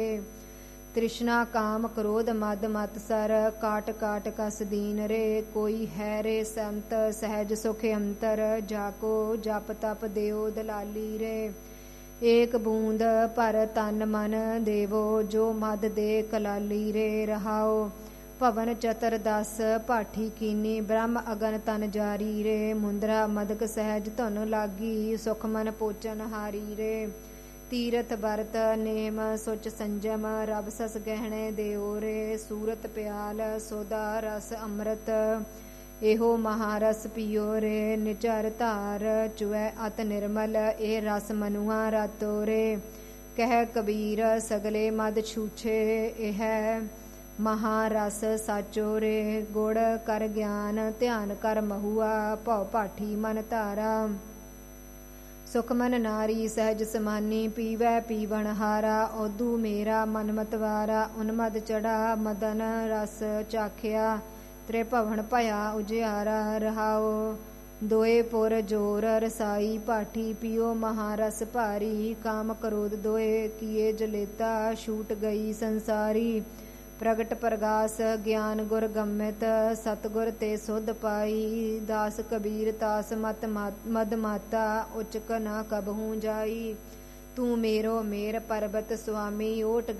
ਤ੍ਰਿਸ਼ਨਾ ਕਾਮ ਕ੍ਰੋਧ ਮਦ ਮਤਸਰ ਕਾਟ ਕਾਟ ਕਸ ਦੀਨ ਰੇ। ਕੋਈ ਹੈ ਰੇ ਸੰਤ ਸਹਿਜ ਸੁਖ ਅੰਤਰ ਜਾਕੋ ਜਪ ਤਪ ਦਿਓ ਦਲਾਲੀ ਰੇ। ਏਕ ਬੂੰਦ ਭਰ ਤਨ ਮਨ ਦੇਵੋ ਜੋ ਮਦ ਦੇ ਕਲਾਲੀ ਰੇ। ਰਹਾਓ ਭਵਨ ਚਤਰ ਦਸ ਭਾਠੀ ਕੀਨੀ ਬ੍ਰਹਮ ਅਗਨ ਤਨ ਜਾਰੀ ਰੇ। ਮੁੰਦਰਾ ਮਦਕ ਸਹਿਜ ਧੁਨ ਲਾਗੀ ਸੁਖ ਮਨ ਪੋਚਨ ਹਾਰੀ ਰੇ। ਤੀਰਥ ਵਰਤ ਨੇਮ ਸੁਚ ਸੰਜਮ ਰਬ ਸਸ ਗਹਿਣੇ ਦਿਓ ਰੇ। ਸੂਰਤ ਪਿਆਲ ਸੋਦਾ ਰਸ ਅੰਮ੍ਰਿਤ ਇਹੋ ਮਹਾਰਸ ਪੀਓ ਰੇ। ਨਿਚਰ ਧਾਰ ਚੁਐ ਅਤ ਨਿਰਮਲ ਇਹ ਰਸ ਮਨੁਆ ਰਾਤੋ ਰੇ। ਕਹਿ ਕਬੀਰ ਸਗਲੇ ਮਦ ਛੂਛੇ ਇਹ ਮਹਾਰਸ ਸਾਚੋ ਰੇ। ਗੁੜ ਕਰ ਗਿਆਨ ਧਿਆਨ ਕਰ ਮਹੁਆ ਭਉ ਭਾਠੀ ਮਨ ਧਾਰਾ। ਸੁਖ ਮਨ ਨਾਰੀ ਸਹਿਜ ਸਮਾਨੀ ਪੀਵੈ ਪੀਵਣ ਹਾਰਾ। ਔਧੂ ਮੇਰਾ ਮਨ ਮਤਵਾਰਾ ਉਨਮਦ ਚੜਾ ਮਦਨ ਰਸ ਚਾਖਿਆ। ਤ੍ਰਿਭਵਨ ਭਇਆ ਉਜਿਆਰਾ। ਰਹਾਓ ਦੋਏ ਪੁਰ ਜੋਰ ਰਸਾਈ ਭਾਠੀ ਪੀਓ ਮਹਾਰਸ ਭਾਰੀ। ਕਾਮ ਕ੍ਰੋਧ ਦੋਏ ਕੀਏ ਜਲੇਤਾ ਛੂਟ ਗਈ ਸੰਸਾਰੀ। ਪ੍ਰਗਟ ਪ੍ਰਗਾਸ ਗਿਆਨ ਗੁਰ ਗੰਮਿਤ ਸਤਗੁਰ ਤੇ ਸੁਧ ਪਾਈ। ਦਾਸ ਕਬੀਰ ਤਾਸ ਮਤ ਮਦ ਮਾਤਾ ਉਚਕ ਨਾ ਕਬਹੂ ਜਾਈ। ਤੂੰ ਮੇਰੋ ਮੇਰ ਪਰਬਤ ਸੁਆਮੀ ਓਟ